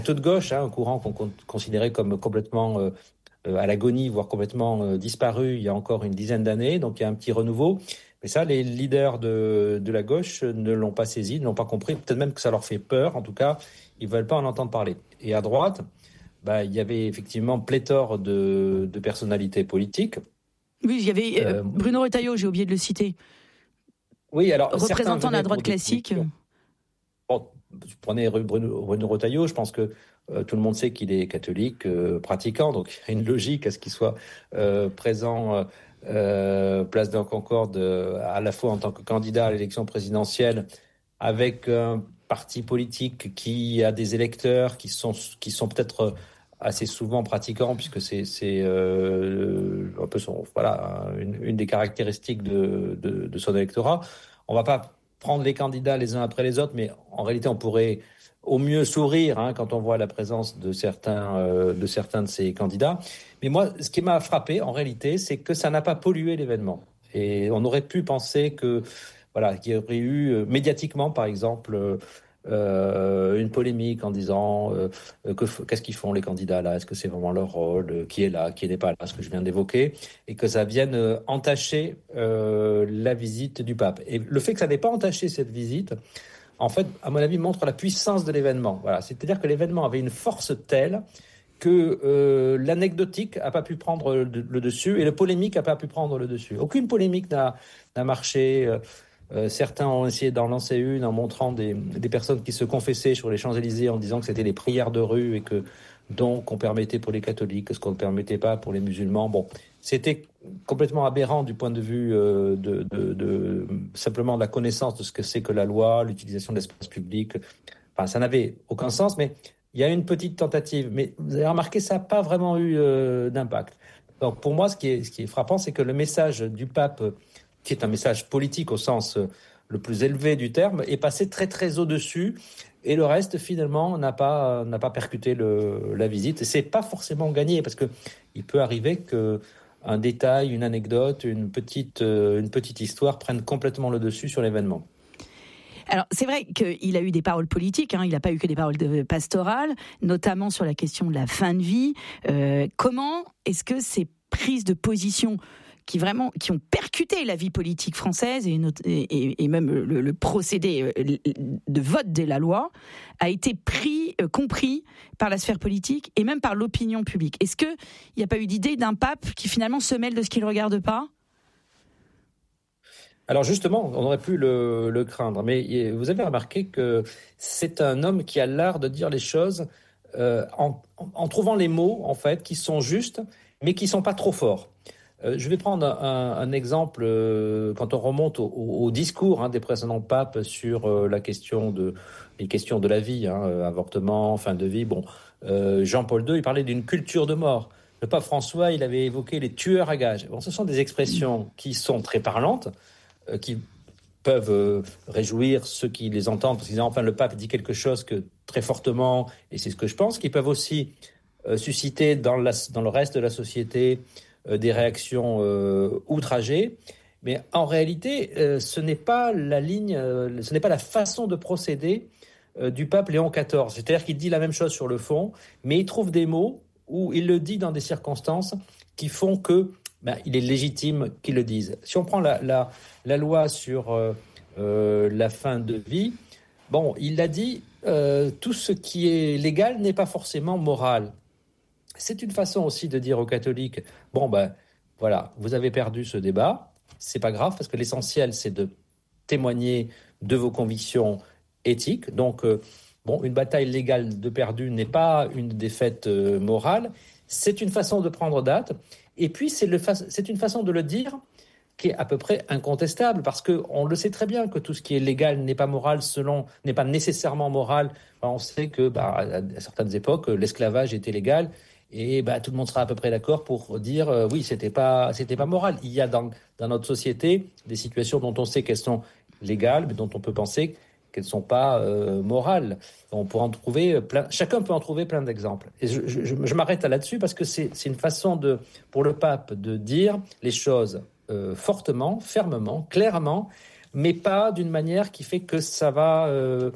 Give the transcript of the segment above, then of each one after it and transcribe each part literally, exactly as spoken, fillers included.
de gauche, hein, un courant qu'on con- considérait comme complètement euh, euh, à l'agonie, voire complètement euh, disparu il y a encore une dizaine d'années. Donc il y a un petit renouveau. Mais ça, les leaders de, de la gauche ne l'ont pas saisi, ne l'ont pas compris. Peut-être même que ça leur fait peur. En tout cas, ils veulent pas en entendre parler. Et à droite, bah, il y avait effectivement pléthore de, de personnalités politiques. Oui, il y avait euh, Euh, Bruno Retailleau, j'ai oublié de le citer, oui, alors certains représentant de la venaient droite pour des classique. convictions. Bon, vous prenez Bruno, Bruno Retailleau, je pense que euh, tout le monde sait qu'il est catholique, euh, pratiquant, donc il y a une logique à ce qu'il soit euh, présent euh, euh, place de la Concorde, euh, à la fois en tant que candidat à l'élection présidentielle, avec un parti politique qui a des électeurs qui sont, qui sont peut-être assez souvent pratiquants, puisque c'est, c'est euh, un peu son, voilà, une, une des caractéristiques de, de, de son électorat. On va pas prendre les candidats les uns après les autres, mais en réalité, on pourrait au mieux sourire hein, quand on voit la présence de certains, euh, de certains de ces candidats. Mais moi, ce qui m'a frappé, en réalité, c'est que ça n'a pas pollué l'événement. Et on aurait pu penser que, voilà, qu'il y aurait eu euh, médiatiquement, par exemple, euh, euh, une polémique en disant euh, que, qu'est-ce qu'ils font les candidats là, est-ce que c'est vraiment leur rôle, euh, qui est là, qui n'est pas là, ce que je viens d'évoquer, et que ça vienne euh, entacher euh, la visite du pape. Et le fait que ça n'ait pas entaché cette visite, en fait, à mon avis, montre la puissance de l'événement. Voilà, c'est-à-dire que l'événement avait une force telle que euh, l'anecdotique n'a pas pu prendre le, le dessus et le polémique n'a pas pu prendre le dessus. Aucune polémique n'a, n'a marché. Euh, euh, certains ont essayé d'en lancer une en montrant des, des personnes qui se confessaient sur les Champs-Élysées en disant que c'était des prières de rue et que donc on permettait pour les catholiques ce qu'on ne permettait pas pour les musulmans. Bon, c'était complètement aberrant du point de vue euh, de, de, de simplement de la connaissance de ce que c'est que la loi, l'utilisation de l'espace public. Enfin, ça n'avait aucun sens, mais il y a une petite tentative. Mais vous avez remarqué, ça n'a pas vraiment eu euh, d'impact. Donc pour moi, ce qui est, ce qui est frappant, c'est que le message du pape, qui est un message politique au sens euh, le plus élevé du terme, est passé très très au-dessus. Et le reste, finalement, n'a pas, n'a pas percuté le, la visite. Et c'est pas forcément gagné, parce que il peut arriver que un détail, une anecdote, une petite, euh, une petite histoire prennent complètement le dessus sur l'événement. Alors, c'est vrai qu'il a eu des paroles politiques, hein, il n'a pas eu que des paroles de pastorales, notamment sur la question de la fin de vie. Euh, comment est-ce que ces prises de position qui vraiment qui ont percuté la vie politique française et, et, et même le, le procédé de vote de la loi a été pris, euh, compris par la sphère politique et même par l'opinion publique? Est-ce qu'il n'y a pas eu d'idée d'un pape qui finalement se mêle de ce qu'il ne regarde pas? Alors justement, on aurait pu le, le craindre, mais vous avez remarqué que c'est un homme qui a l'art de dire les choses euh, en, en trouvant les mots en fait qui sont justes, mais qui sont pas trop forts. Euh, je vais prendre un, un exemple euh, quand on remonte au, au, au discours hein, des précédents papes sur euh, la question de les questions de la vie, hein, avortement, fin de vie. Bon, euh, Jean-Paul deux, il parlait d'une culture de mort. Le pape François, il avait évoqué les tueurs à gages. Bon, ce sont des expressions qui sont très parlantes, euh, qui peuvent euh, réjouir ceux qui les entendent, parce qu'ils disent enfin le pape dit quelque chose que très fortement, et c'est ce que je pense, qui peuvent aussi euh, susciter dans, la, dans le reste de la société euh, des réactions euh, outragées. Mais en réalité, euh, ce n'est pas la ligne, euh, ce n'est pas la façon de procéder euh, du pape Léon quatorze. C'est-à-dire qu'il dit la même chose sur le fond, mais il trouve des mots où il le dit dans des circonstances qui font que ben, il est légitime qu'ils le disent. Si on prend la, la, la loi sur euh, euh, la fin de vie, bon, il a dit euh, tout ce qui est légal n'est pas forcément moral. C'est une façon aussi de dire aux catholiques, bon ben voilà, vous avez perdu ce débat, c'est pas grave parce que l'essentiel c'est de témoigner de vos convictions éthiques. Donc euh, bon, une bataille légale de perdu n'est pas une défaite euh, morale. C'est une façon de prendre date. Et puis, c'est, le fa- c'est une façon de le dire qui est à peu près incontestable, parce qu'on le sait très bien que tout ce qui est légal n'est pas moral, selon, n'est pas nécessairement moral. On sait que, bah, à certaines époques, l'esclavage était légal, et bah, tout le monde sera à peu près d'accord pour dire euh, oui, c'était pas, c'était pas moral. Il y a dans, dans notre société des situations dont on sait qu'elles sont légales, mais dont on peut penser qu'elles ne sont pas euh, morales. On peut en trouver plein, chacun peut en trouver plein d'exemples. Et je, je, je m'arrête là-dessus parce que c'est, c'est une façon de, pour le pape de dire les choses euh, fortement, fermement, clairement, mais pas d'une manière qui fait que ça va euh,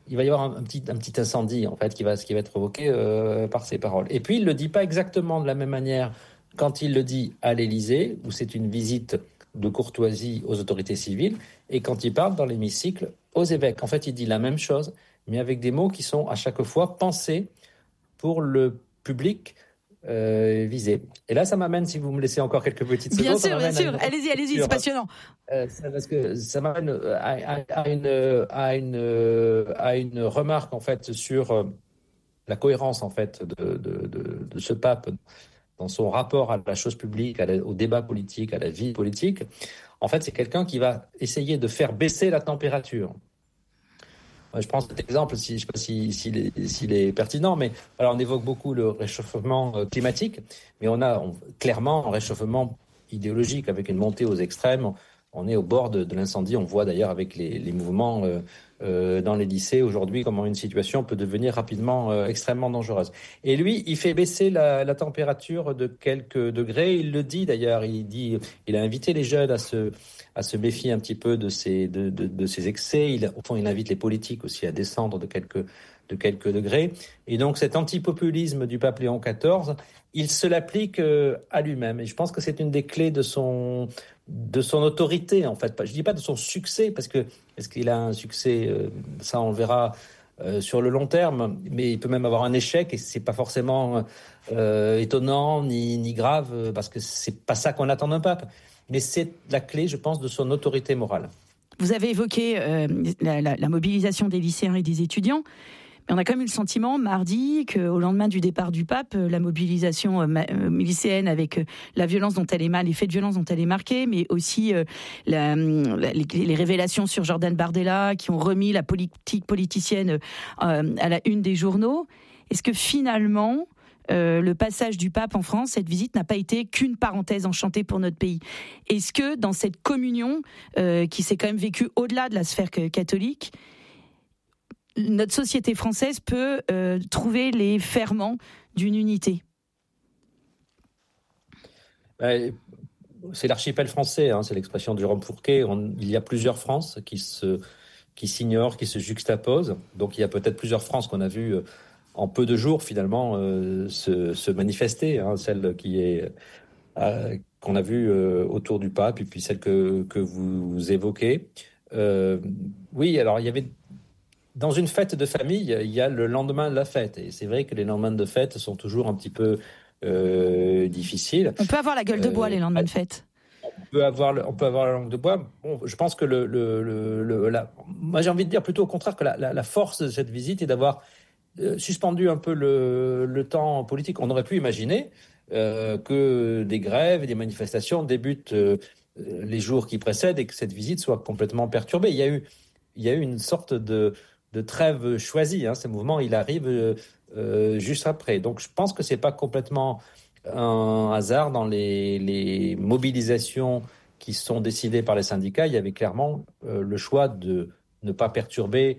il va y avoir un, un, petit, un petit incendie en fait qui va, qui va être provoqué euh, par ces paroles. Et puis il ne le dit pas exactement de la même manière quand il le dit à l'Élysée, où c'est une visite de courtoisie aux autorités civiles, et quand il parle dans l'hémicycle aux évêques. En fait, il dit la même chose, mais avec des mots qui sont à chaque fois pensés pour le public euh, visé. Et là, ça m'amène, si vous me laissez encore quelques petites bien secondes, sûr, bien sûr, allez-y, allez-y, c'est passionnant. Euh, parce que ça m'amène à, à, à, une, à, une, à une remarque en fait sur la cohérence en fait de, de, de, de ce pape dans son rapport à la chose publique, à la, au débat politique, à la vie politique. En fait, c'est quelqu'un qui va essayer de faire baisser la température. Je prends cet exemple, si, je ne sais pas s'il si, si s'il est pertinent, mais alors on évoque beaucoup le réchauffement climatique, mais on a on, clairement un réchauffement idéologique avec une montée aux extrêmes. On est au bord de, de l'incendie. On voit d'ailleurs avec les, les mouvements euh, euh, dans les lycées aujourd'hui comment une situation peut devenir rapidement euh, extrêmement dangereuse. Et lui, il fait baisser la, la température de quelques degrés. Il le dit d'ailleurs. Il dit, il a invité les jeunes à se à se méfier un petit peu de ces de, de, de ces excès. Il, au fond, il invite les politiques aussi à descendre de quelques de quelques degrés. Et donc cet antipopulisme du pape Léon quatorze, il se l'applique euh, à lui-même. Et je pense que c'est une des clés de son de son autorité, en fait. Je dis pas de son succès, parce que est-ce qu'il a un succès, euh, ça on le verra euh, sur le long terme, mais il peut même avoir un échec, et c'est pas forcément euh, étonnant ni, ni grave, parce que c'est pas ça qu'on attend d'un pape. Mais c'est la clé, je pense, de son autorité morale. Vous avez évoqué euh, la, la, la mobilisation des lycéens et des étudiants. Mais on a quand même eu le sentiment, mardi, qu'au lendemain du départ du pape, la mobilisation lycéenne avec la violence dont elle est marquée, les faits de violence dont elle est marquée, mais aussi la, la, les, les révélations sur Jordan Bardella qui ont remis la politique politicienne à la une des journaux. Est-ce que finalement, euh, le passage du pape en France, cette visite n'a pas été qu'une parenthèse enchantée pour notre pays? Est-ce que dans cette communion euh, qui s'est quand même vécue au-delà de la sphère catholique, notre société française peut euh, trouver les ferments d'une unité? C'est l'archipel français, hein, c'est l'expression de Jérôme Fourquet. On, il y a plusieurs France qui, se, qui s'ignorent, qui se juxtaposent. Donc il y a peut-être plusieurs France qu'on a vues en peu de jours finalement euh, se, se manifester. Hein, celle qui est, euh, qu'on a vue euh, autour du pape, et puis celle que, que vous évoquez. Euh, oui, alors il y avait... Dans une fête de famille, il y a le lendemain de la fête. Et c'est vrai que les lendemains de fête sont toujours un petit peu euh, difficiles. On peut avoir la gueule de bois euh, les lendemains de fête. On peut avoir, le, on peut avoir la langue de bois. Bon, je pense que le, le, le, le la, moi j'ai envie de dire plutôt au contraire que la, la, la force de cette visite est d'avoir euh, suspendu un peu le, le temps politique. On aurait pu imaginer euh, que des grèves et des manifestations débutent euh, les jours qui précèdent et que cette visite soit complètement perturbée. Il y a eu, il y a eu une sorte de de trêve choisie. Hein. Ce mouvement, il arrive euh, juste après. Donc, je pense que c'est pas complètement un hasard dans les, les mobilisations qui sont décidées par les syndicats. Il y avait clairement euh, le choix de ne pas perturber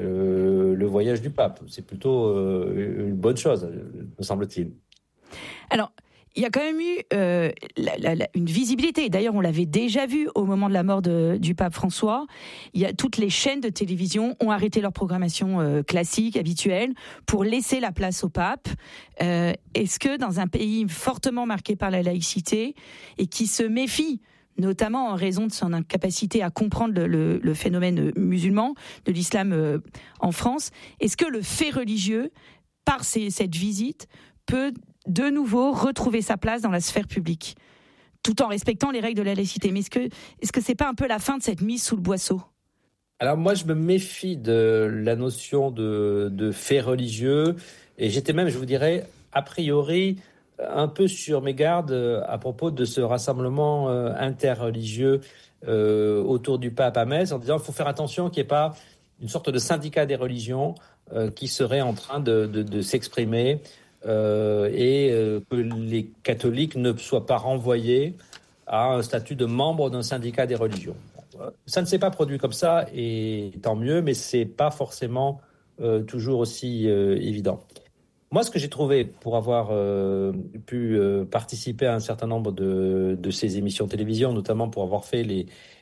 euh, le voyage du pape. C'est plutôt euh, une bonne chose, me semble-t-il. Alors, il y a quand même eu euh, la, la, la, une visibilité. D'ailleurs, on l'avait déjà vu au moment de la mort de, du pape François. Il y a, toutes les chaînes de télévision ont arrêté leur programmation euh, classique, habituelle, pour laisser la place au pape. Euh, est-ce que dans un pays fortement marqué par la laïcité et qui se méfie, notamment en raison de son incapacité à comprendre le, le, le phénomène musulman, de l'islam euh, en France, est-ce que le fait religieux, par ces, cette visite, peut de nouveau retrouver sa place dans la sphère publique, tout en respectant les règles de la laïcité? Mais est-ce que, est-ce que c'est pas un peu la fin de cette mise sous le boisseau? Alors moi, je me méfie de la notion de, de fait religieux, et j'étais même, je vous dirais, a priori, un peu sur mes gardes à propos de ce rassemblement euh, interreligieux euh, autour du pape à Metz, en disant qu'il faut faire attention qu'il n'y ait pas une sorte de syndicat des religions euh, qui serait en train de, de, de s'exprimer euh, et euh, que les catholiques ne soient pas renvoyés à un statut de membre d'un syndicat des religions. Ça ne s'est pas produit comme ça, et tant mieux, mais c'est pas forcément euh, toujours aussi euh, évident. Moi, ce que j'ai trouvé, pour avoir euh, pu euh, participer à un certain nombre de, de ces émissions de télévision, notamment pour avoir fait les,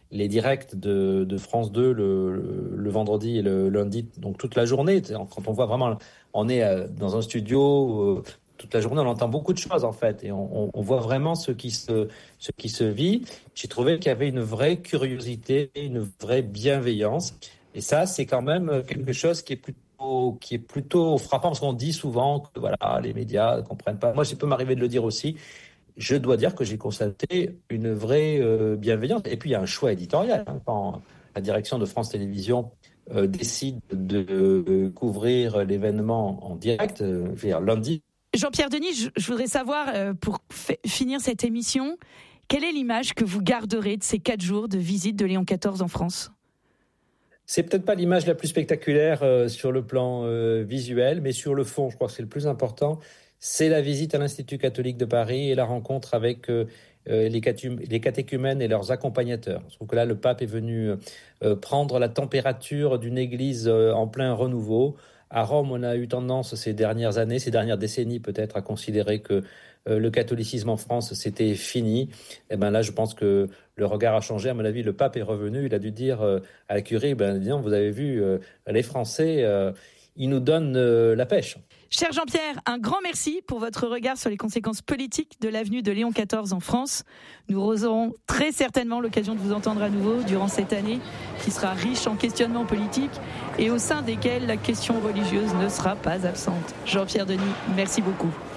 les directs de, de France deux le, le, le vendredi et le lundi, donc toute la journée. Quand on voit vraiment, on est dans un studio, toute la journée, on entend beaucoup de choses en fait, et on, on voit vraiment ce qui se, ce qui se vit. J'ai trouvé qu'il y avait une vraie curiosité, une vraie bienveillance, et ça, c'est quand même quelque chose qui est plutôt, qui est plutôt frappant, parce qu'on dit souvent que voilà, les médias ne comprennent pas. Moi, ça peut m'arriver de le dire aussi. Je dois dire que j'ai constaté une vraie euh, bienveillance. Et puis, il y a un choix éditorial. Hein, quand la direction de France Télévisions euh, décide de euh, couvrir l'événement en direct, euh, je veux dire, lundi. Jean-Pierre Denis, je, je voudrais savoir, euh, pour f- finir cette émission, quelle est l'image que vous garderez de ces quatre jours de visite de Léon quatorze en France ? C'est peut-être pas l'image la plus spectaculaire euh, sur le plan euh, visuel, mais sur le fond, je crois que c'est le plus important. C'est la visite à l'Institut catholique de Paris et la rencontre avec euh, les, catum- les catéchumènes et leurs accompagnateurs. Je trouve que là, le pape est venu euh, prendre la température d'une église euh, en plein renouveau. À Rome, on a eu tendance ces dernières années, ces dernières décennies peut-être, à considérer que euh, le catholicisme en France, c'était fini. Et ben là, je pense que le regard a changé. À mon avis, le pape est revenu. Il a dû dire euh, à la curie, ben, disons, vous avez vu, euh, les Français, euh, ils nous donnent euh, la pêche. Cher Jean-Pierre, un grand merci pour votre regard sur les conséquences politiques de l'avenue de Léon quatorze en France. Nous aurons très certainement l'occasion de vous entendre à nouveau durant cette année qui sera riche en questionnements politiques et au sein desquels la question religieuse ne sera pas absente. Jean-Pierre Denis, merci beaucoup.